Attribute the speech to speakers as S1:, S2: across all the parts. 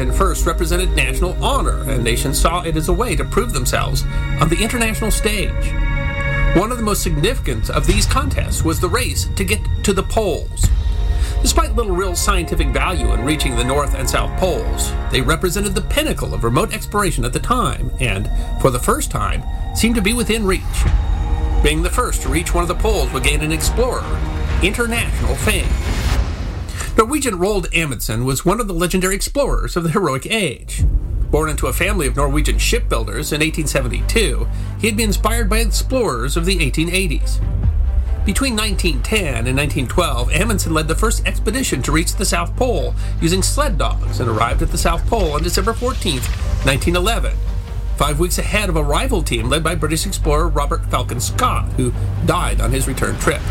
S1: Amundsen first represented national honor, and nations saw it as a way to prove themselves on the international stage. One of the most significant of these contests was the race to get to the poles. Despite little real scientific value in reaching the North and South Poles, they represented the pinnacle of remote exploration at the time and, for the first time, seemed to be within reach. Being the first to reach one of the poles would gain an explorer international fame. Norwegian Roald Amundsen was one of the legendary explorers of the heroic age. Born into a family of Norwegian shipbuilders in 1872, he had been inspired by explorers of the 1880s. Between 1910 and 1912, Amundsen led the first expedition to reach the South Pole using sled dogs and arrived at the South Pole on December 14, 1911, 5 weeks ahead of a rival team led by British explorer Robert Falcon Scott, who died on his return trip.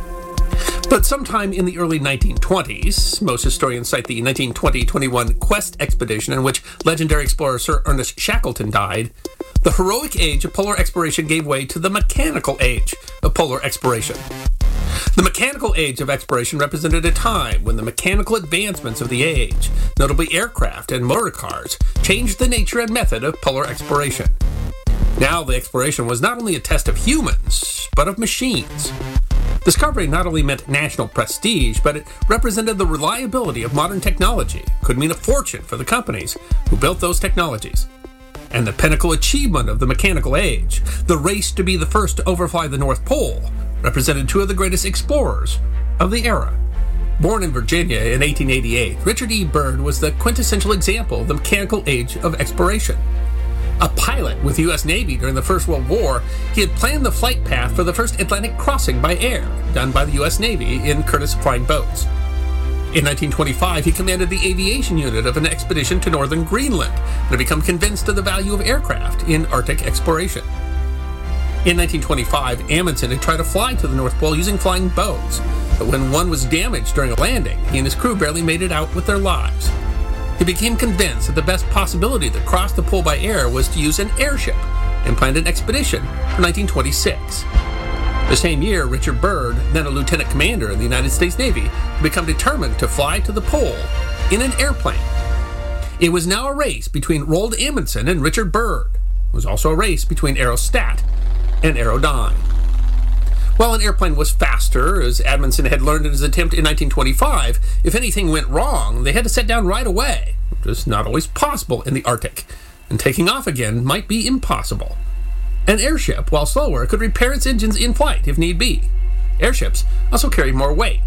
S1: But sometime in the early 1920s, most historians cite the 1920-21 Quest expedition in which legendary explorer Sir Ernest Shackleton died, the heroic age of polar exploration gave way to the mechanical age of polar exploration. The mechanical age of exploration represented a time when the mechanical advancements of the age, notably aircraft and motor cars, changed the nature and method of polar exploration. Now the exploration was not only a test of humans, but of machines. Discovery not only meant national prestige, but it represented the reliability of modern technology, could mean a fortune for the companies who built those technologies. And the pinnacle achievement of the mechanical age, the race to be the first to overfly the North Pole, represented two of the greatest explorers of the era. Born in Virginia in 1888, Richard E. Byrd was the quintessential example of the mechanical age of exploration. A pilot with the U.S. Navy during the First World War, he had planned the flight path for the first Atlantic crossing by air, done by the U.S. Navy in Curtiss flying boats. In 1925, he commanded the aviation unit of an expedition to northern Greenland and had become convinced of the value of aircraft in Arctic exploration. In 1925, Amundsen had tried to fly to the North Pole using flying boats, but when one was damaged during a landing, he and his crew barely made it out with their lives. He became convinced that the best possibility to cross the pole by air was to use an airship and planned an expedition for 1926. The same year, Richard Byrd, then a lieutenant commander in the United States Navy, had become determined to fly to the pole in an airplane. It was now a race between Roald Amundsen and Richard Byrd. It was also a race between Aerostat and Aerodyne. While an airplane was faster, as Amundsen had learned in his attempt in 1925, if anything went wrong, they had to set down right away, which is not always possible in the Arctic, and taking off again might be impossible. An airship, while slower, could repair its engines in flight if need be. Airships also carried more weight.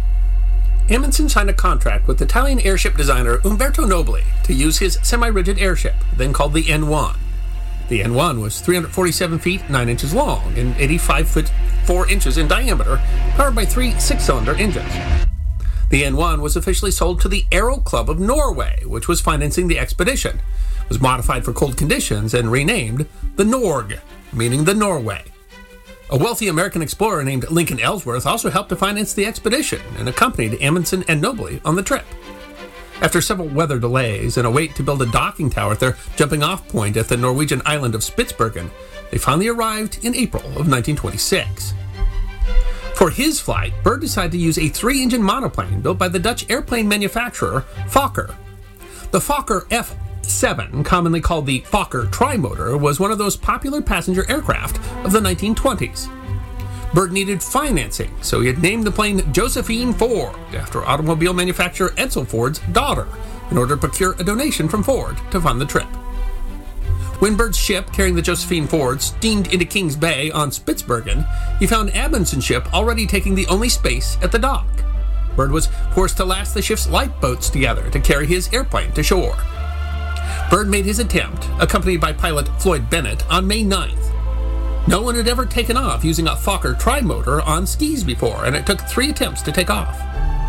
S1: Amundsen signed a contract with Italian airship designer Umberto Nobili to use his semi-rigid airship, then called the N1. The N1 was 347 feet 9 inches long and 85 foot 4 inches in diameter, powered by 3 6-cylinder engines. The N1 was officially sold to the Aero Club of Norway, which was financing the expedition, was modified for cold conditions, and renamed the Norge, meaning the Norway. A wealthy American explorer named Lincoln Ellsworth also helped to finance the expedition and accompanied Amundsen and Nobili on the trip. After several weather delays and a wait to build a docking tower at their jumping-off point at the Norwegian island of Spitsbergen, they finally arrived in April of 1926. For his flight, Byrd decided to use a 3-engine monoplane built by the Dutch airplane manufacturer Fokker. The Fokker F-7, commonly called the Fokker Trimotor, was one of those popular passenger aircraft of the 1920s. Byrd needed financing, so he had named the plane Josephine Ford, after automobile manufacturer Edsel Ford's daughter, in order to procure a donation from Ford to fund the trip. When Byrd's ship carrying the Josephine Ford steamed into Kings Bay on Spitsbergen, he found Amundsen's ship already taking the only space at the dock. Byrd was forced to lash the ship's lifeboats together to carry his airplane to shore. Byrd made his attempt, accompanied by pilot Floyd Bennett, on May 9th. No one had ever taken off using a Fokker Trimotor on skis before, and it took 3 attempts to take off.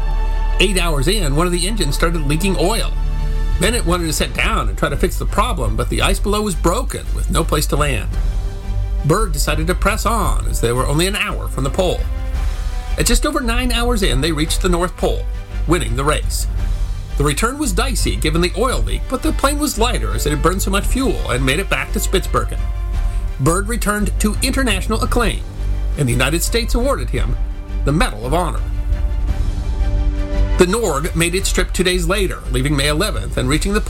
S1: 8 hours in, one of the engines started leaking oil. Bennett wanted to sit down and try to fix the problem, but the ice below was broken, with no place to land. Byrd decided to press on, as they were only an hour from the pole. At just over 9 hours in, they reached the North Pole, winning the race. The return was dicey given the oil leak, but the plane was lighter as it had burned so much fuel and made it back to Spitsbergen. Byrd returned to international acclaim, and the United States awarded him the Medal of Honor. The Norge made its trip 2 days later, leaving May 11th and reaching the